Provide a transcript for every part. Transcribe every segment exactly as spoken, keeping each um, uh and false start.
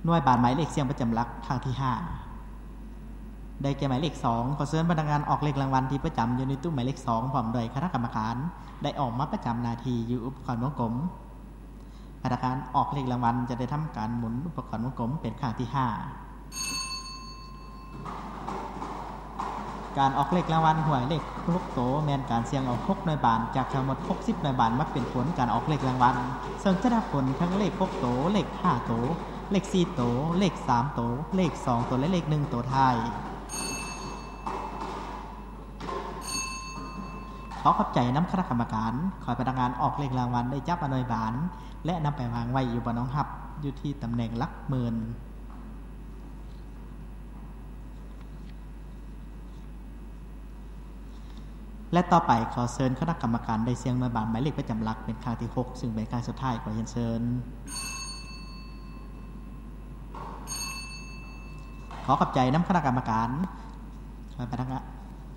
หน่วยบาทหมายเลขเสียงประจำหลักครั้งที่ห้าได้แก่หมายเลขสองขอเชิญพนักงานออกเลขรางวัลที่ประจำอยู่ในตู้หมายเลขสองพร้อมโดยคณะกรรมการได้ออกมาประจำหน้าที่อยู่อุปกรณ์วงกลมพนักงานออกเลขรางวัลจะได้ทำการหมุนอุปกรณ์วงกลมเป็นครั้งที่ห้าการออกเลขรางวัลหวยเลขหกโตแมนการเสี่ยงออกหกหน่วยบาทจากทั้งหมดหกสิบหน่วยบาทมาเป็นผลการออกเลขรางวัลซึ่งจะได้ผลทั้งเลขหกโตเลขห้าโตเลขสี่โตเลขสามโตเลขสองโตและเลขหนึ่งโตท้ายขอขอบใจน้ำคณะกรรมการขอพนักงานออกเลขรางวัลได้จับหน่วยบาทและนำไปวางไว้อยู่บนน้องหับอยู่ที่ตำแหน่งหลักหมื่นและต่อไปขอเชิญคณะกรรมการได้เสี่ยงหน่วยบาทหมายเลขประจำหลักเป็นครั้งที่หกซึ่งเป็นครั้งสุดท้ายขอเรียนเชิญขอขอบใจน้ำคณะกรรมการขอพนักงาน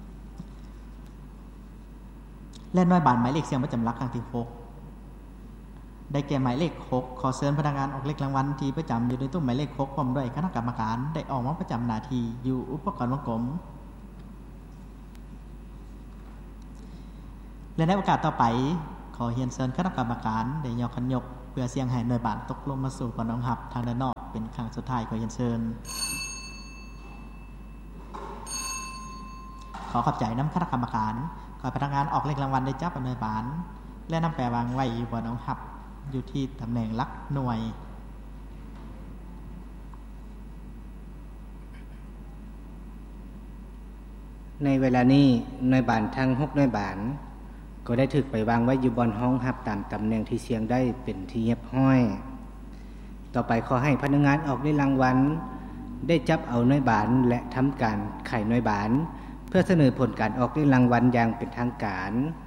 และหน่วยบาทหมายเลขเสี่ยงประจำหลักครั้งที่หกได้แก่หมายเลขหกขอเชิญพนักงานออกเลขรางวัลที่ประจำอยู่ในตู้หมายเลขหกพร้อมด้วยคณะกรรมการได้ออกมาประจำหน้าที่อยู่อุปกรณ์วงกลมและในโอกาสต่อไปขอเรียนเชิญคณะกรรมการได้ยกขันยกเพื่อเสี่ยงให้หน่วยบาทตกลงมาสู่บนน้องหับทางด้านนอกเป็นครั้งสุดท้ายขอเรียนเชิญขอขอบใจน้ำคณะกรรมการขอพนักงานออกเลขรางวัลได้จับหน่วยบาทและนำไปวางไว้อยู่บนน้องหับอยู่ที่ตำแหน่งหลักหน่วยในเวลานี้หน่วยบาททั้งหกหน่วยบาทก็ได้ถูกไปวางไว้อยู่บนห้องหับตามตำแหน่งที่เสียงได้เป็นที่เรียบร้อยต่อไปขอให้พนักงานออกเลขรางวัลได้จับเอาหน่วยบาทและทำการไขหน่วยบาทเพื่อเสนอผลการออกเลขรางวัลอย่างเป็นทางการ